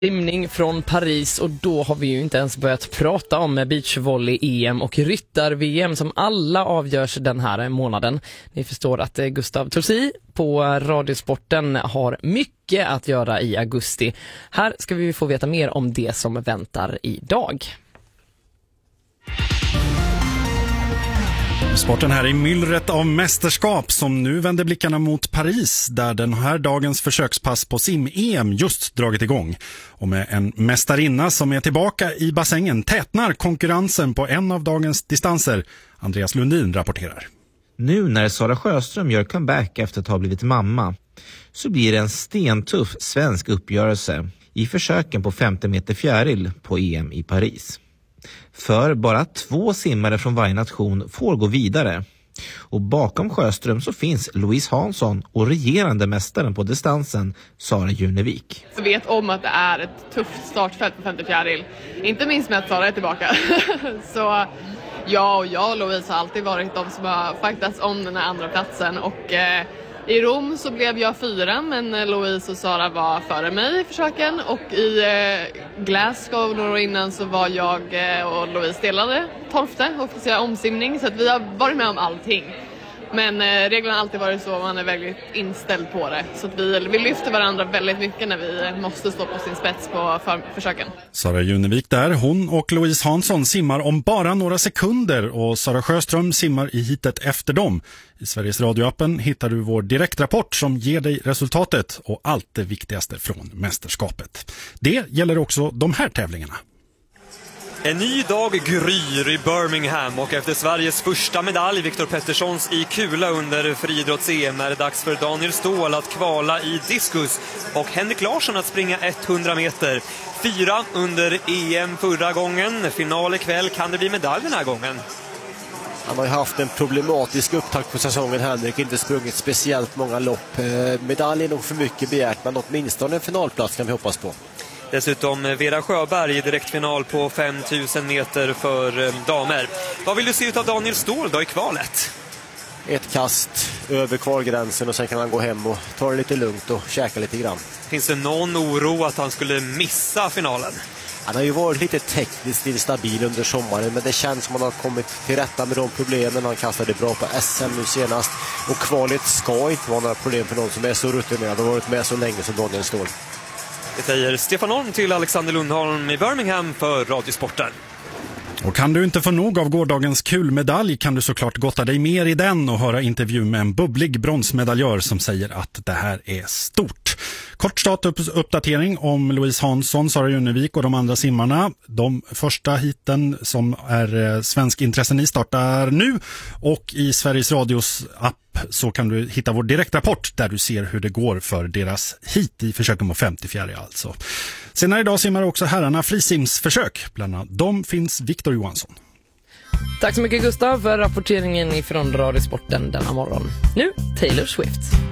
Simning från Paris, och då har vi ju inte ens börjat prata om beachvolley-EM och ryttar-VM som alla avgörs den här månaden. Ni förstår att Gustav Tulsi på Radiosporten har mycket att göra i augusti. Här ska vi få veta mer om det som väntar idag. Sporten här i myllret av mästerskap som nu vänder blickarna mot Paris, där den här dagens försökspass på sim-EM just dragit igång. Och med en mästarinna som är tillbaka i bassängen tätnar konkurrensen på en av dagens distanser. Andreas Lundin rapporterar. Nu när Sara Sjöström gör comeback efter att ha blivit mamma så blir det en stentuff svensk uppgörelse i försöken på 50 meter fjäril på EM i Paris. För bara 2 simmare från varje nation får gå vidare. Och bakom Sjöström så finns Louise Hansson och regerande mästaren på distansen, Sara Junevik. Jag vet om att det är ett tufft startfält på 50 fjäril. Inte minst med att Sara är tillbaka. Så jag och Louise har alltid varit de som har faktats om den här andra platsen. Och i Rom så blev jag 4, men Louise och Sara var före mig i försöken. Och i Glasgow några år innan så var jag och Louise delade 12:e och fick göra omsimning. Så att vi har varit med om allting. Men reglerna har alltid varit så, man är väldigt inställd på det. Så att vi lyfter varandra väldigt mycket när vi måste stå på sin spets på försöken. Sara Junevik där, hon och Louise Hansson simmar om bara några sekunder och Sara Sjöström simmar i hitet efter dem. I Sveriges radioappen hittar du vår direktrapport som ger dig resultatet och allt det viktigaste från mästerskapet. Det gäller också de här tävlingarna. En ny dag gryr i Birmingham och efter Sveriges första medalj, Viktor Petterssons i kula under friidrotts-EM, är det dags för Daniel Ståhl att kvala i diskus och Henrik Larsson att springa 100 meter. 4 under EM förra gången. Final ikväll, kan det bli medalj den här gången? Han har ju haft en problematisk upptakt på säsongen, Henrik, inte sprungit speciellt många lopp. Medalj är nog för mycket begärt, men åtminstone en finalplats kan vi hoppas på. Dessutom Vera Sjöberg i direktfinal på 5000 meter för damer. Vad vill du se ut av Daniel Ståhl då i kvalet? Ett kast över kvalgränsen och sen kan han gå hem och ta det lite lugnt och käka lite grann. Finns det någon oro att han skulle missa finalen? Han har ju varit lite tekniskt instabil under sommaren, men det känns som att han har kommit till rätta med de problemen. Han kastade bra på SM nu senast och kvalet ska inte vara några problem för någon som är så rutinerad och varit med så länge som Daniel Ståhl. Det säger Stefan Holm till Alexander Lundholm i Birmingham för Radiosporten. Och kan du inte få nog av gårdagens kulmedalj kan du såklart gotta dig mer i den och höra intervju med en bubblig bronsmedaljör som säger att det här är stort. Kort statusuppdatering om Louise Hansson, Sara Junevik och de andra simmarna. De första hiten som är svensk intressen i startar nu, och i Sveriges Radios app så kan du hitta vår direktrapport där du ser hur det går för deras hit i försöken på 50 fjäril alltså. Senare idag simmar också herrarna frisimsförsök. Bland dem finns Viktor Johansson. Tack så mycket Gustav för rapporteringen ifrån Radiosporten denna morgon. Nu Taylor Swift.